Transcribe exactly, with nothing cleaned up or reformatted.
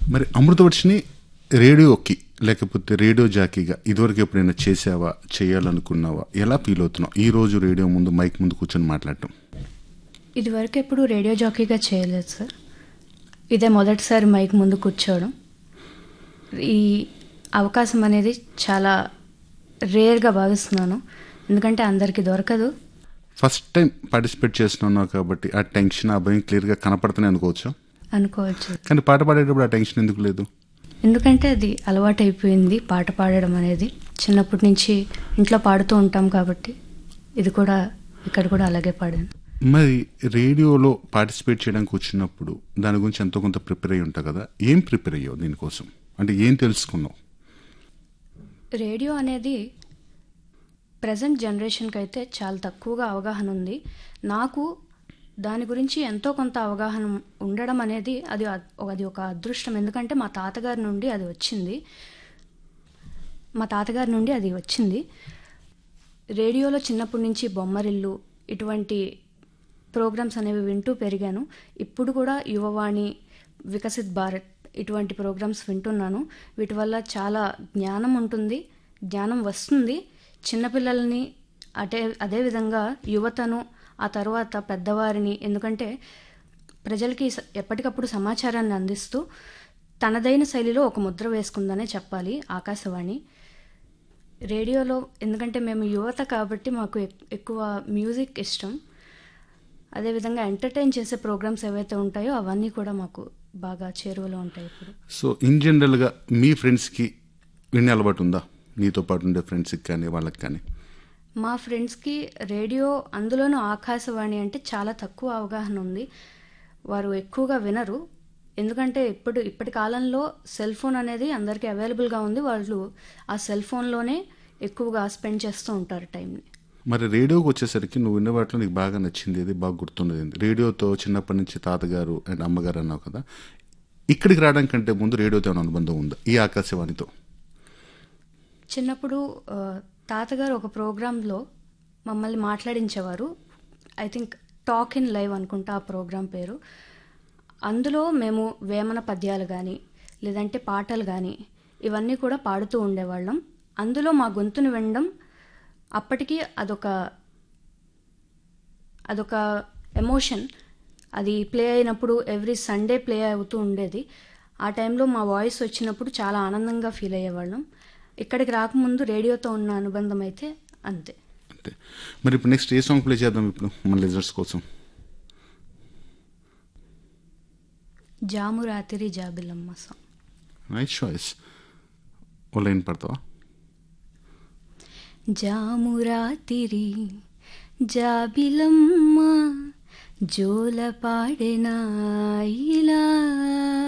మరి అమృతవర్షిని రేడియోకి లేకపోతే రేడియో జాకీగా ఇదివరకు ఎప్పుడైనా చేసావా, చేయాలనుకున్నావా, ఎలా ఫీల్ అవుతున్నావు ఈ రోజు రేడియో ముందు మైక్ ముందు కూర్చొని మాట్లాడటం? ఇదివరకు ఎప్పుడు రేడియో జాకీగా చేయలేదు సార్. ఇదే మొదటిసారి మైక్ ముందు కూర్చోవడం. ఈ అవకాశం అనేది చాలా రేర్గా భావిస్తున్నాను, ఎందుకంటే అందరికీ దొరకదు. ఫస్ట్ టైం పార్టిసిపేట్ చేస్తున్నావు కాబట్టి ఆ టెన్షన్, ఆ భయం క్లియర్గా కనపడుతూనే అనుకోవచ్చు అనుకోవచ్చు కానీ పాట పాడేటప్పుడు ఆ టెన్షన్ ఎందుకు లేదు? ఎందుకంటే అది అలవాటు అయిపోయింది. పాట పాడడం అనేది చిన్నప్పటి నుంచి ఇంట్లో పాడుతూ ఉంటాం కాబట్టి ఇది కూడా ఇక్కడ కూడా అలాగే పాడాను. మరి రేడియోలో పార్టిసిపేట్ చేయడానికి వచ్చినప్పుడు దాని గురించి ఎంతో కొంత ప్రిపేర్ అయ్యి ఉంటావు కదా, ఏం ప్రిపేర్ అయ్యావు దీనికోసం? అంటే ఏం తెలుసుకున్నావు? రేడియో అనేది ప్రజెంట్ జనరేషన్కి అయితే చాలా తక్కువగా అవగాహన ఉంది. నాకు దాని గురించి ఎంతో కొంత అవగాహన ఉండడం అనేది అది అది ఒక అదృష్టం. ఎందుకంటే మా తాతగారి నుండి అది వచ్చింది మా తాతగారి నుండి అది వచ్చింది రేడియోలో చిన్నప్పటి నుంచి బొమ్మరిల్లు ఇటువంటి ప్రోగ్రామ్స్ అనేవి వింటూ పెరిగాను. ఇప్పుడు కూడా యువవాణి, వికసిత్ భారత్ ఇటువంటి ప్రోగ్రామ్స్ వింటున్నాను. వీటి వల్ల చాలా జ్ఞానం ఉంటుంది, జ్ఞానం వస్తుంది. చిన్నపిల్లల్ని అటే అదేవిధంగా యువతను, ఆ తర్వాత పెద్దవారిని, ఎందుకంటే ప్రజలకి ఎప్పటికప్పుడు సమాచారాన్ని అందిస్తూ తనదైన శైలిలో ఒక ముద్ర వేసుకుందనే చెప్పాలి ఆకాశవాణి. రేడియోలో ఎందుకంటే మేము యువత కాబట్టి మాకు ఎక్కువ మ్యూజిక్ ఇష్టం. అదేవిధంగా ఎంటర్టైన్ చేసే ప్రోగ్రామ్స్ ఏవైతే ఉంటాయో అవన్నీ కూడా మాకు బాగా చేరువలో ఉంటాయి ఇప్పుడు. సో ఇన్ జనరల్గా మీ ఫ్రెండ్స్కి వినే అలవాటు ఉందా? నీతో పాటు ఉండే ఫ్రెండ్స్కి కానీ వాళ్ళకి కానీ? మా ఫ్రెండ్స్కి రేడియో, అందులోనూ ఆకాశవాణి అంటే చాలా తక్కువ అవగాహన ఉంది. వారు ఎక్కువగా వినరు, ఎందుకంటే ఇప్పుడు ఇప్పటి కాలంలో సెల్ ఫోన్ అనేది అందరికీ అవైలబుల్గా ఉంది. వాళ్ళు ఆ సెల్ ఫోన్లోనే ఎక్కువగా స్పెండ్ చేస్తూ ఉంటారు టైంని. మరి రేడియోకి వచ్చేసరికి నువ్వు విన్న వాటిలో నీకు బాగా నచ్చింది ఏది, బాగా గుర్తున్నది? రేడియోతో చిన్నప్పటి నుంచి తాతగారు అండ్ అమ్మగారు అన్నావు కదా, ఇక్కడికి రావడానికి కంటే ముందు రేడియోతో ఏమైనా అనుబంధం ఉందా ఈ ఆకాశవాణితో? చిన్నప్పుడు తాతగారు ఒక ప్రోగ్రాంలో మమ్మల్ని మాట్లాడించేవారు. I think talk in live అనుకుంటా ఆ ప్రోగ్రాం పేరు. అందులో మేము వేమన పద్యాలు కానీ లేదంటే పాటలు కానీ ఇవన్నీ కూడా పాడుతూ ఉండేవాళ్ళం. అందులో మా గొంతుని వినడం అప్పటికి అదొక అదొక ఎమోషన్. అది ప్లే అయినప్పుడు ఎవ్రీ సండే ప్లే అవుతూ ఉండేది. ఆ టైంలో మా వాయిస్ వచ్చినప్పుడు చాలా ఆనందంగా ఫీల్ అయ్యేవాళ్ళం. ఇక్కడికి రాకముందు రేడియోతో ఉన్న అనుబంధం అయితే అంతే. అంతే. మరి ఇప్పుడు నెక్స్ట్ ఏ సాంగ్ ప్లే చేద్దాం ఇప్పుడు మన లిజనర్స్ కోసం? జాము రాత్రి జాబిలమ్మ సాంగ్. Nice choice. ఓ లైన్ పడతావా? జాము రాత్రి జాబిలమ్మ జోల పాడెనా ఇలా